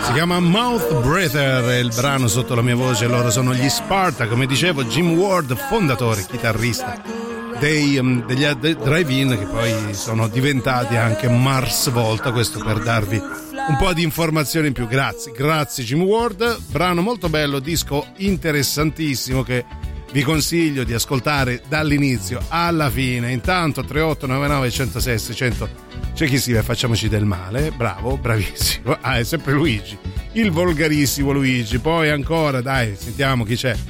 Si chiama Mouth Breather, è il brano sotto la mia voce. Loro sono gli Sparta, come dicevo, Jim Ward, fondatore, chitarrista degli Drive-In, che poi sono diventati anche Mars Volta. Questo per darvi un po' di informazioni in più. Grazie Jim Ward. Brano molto bello, disco interessantissimo che vi consiglio di ascoltare dall'inizio alla fine. Intanto 3899 106 600 c'è chi scrive facciamoci del male. Bravo, bravissimo. È sempre Luigi, il volgarissimo Luigi. Poi ancora, dai, sentiamo chi c'è.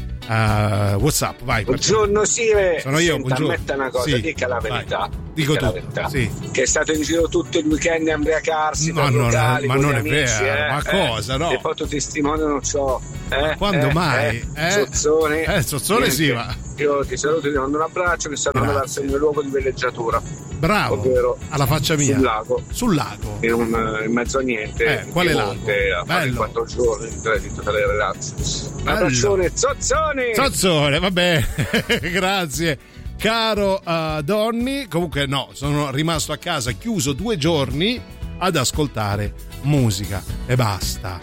WhatsApp, vai. Buongiorno Sire. Sono io. Senta, ammetta una cosa, dica la verità. Dico tutto. Sì. Che è stato in giro tutto il weekend a imbriacarsi per locali, ma con non gli è amici, vero, ma cosa, no? Le fototestimoniano ciò. Quando mai? Zozzone. Zozzone sì, ma io ti saluto, ti mando un abbraccio, che stanno verso il mio luogo di villeggiatura. Bravo, ovvero alla faccia mia. Sul lago. In mezzo a niente. Quale lago? A fare 4 giorni di tutte le ragazze. Un abbraccione, Zozzone, vabbè. Grazie. Caro Donny, comunque no, sono rimasto a casa chiuso 2 giorni ad ascoltare musica e basta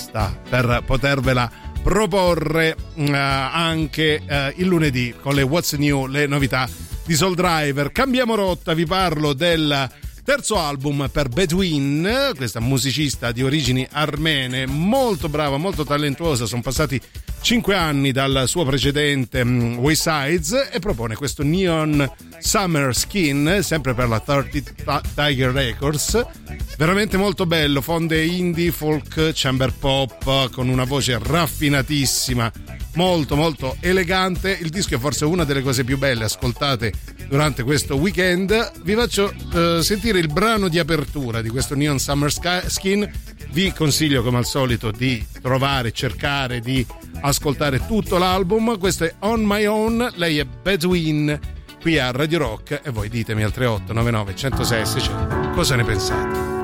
per potervela proporre anche il lunedì con le What's New, le novità di Soul Driver. Cambiamo rotta, vi parlo del terzo album per Bedouin, questa musicista di origini armene, molto brava, molto talentuosa. Sono passati 5 anni dal suo precedente Waysides e propone questo Neon Summer Skin, sempre per la 30 Tiger Records. Veramente molto bello, fonde indie, folk, chamber pop, con una voce raffinatissima, molto molto elegante. Il disco è forse una delle cose più belle ascoltate durante questo weekend. Vi faccio sentire il brano di apertura di questo Neon Summer Skin. Vi consiglio come al solito di cercare di ascoltare tutto l'album. Questo è On My Own, lei è Bedouin qui a Radio Rock e voi ditemi al 3899 106 600 cosa ne pensate.